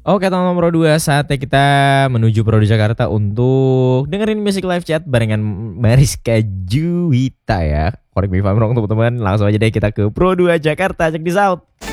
Oke teman-teman Pro 2, saatnya kita menuju Pro 2 Jakarta untuk dengerin music live chat barengan Mariska Juwita ya. Correct me if I'm wrong teman-teman, langsung aja deh kita ke Pro 2 Jakarta, check this out.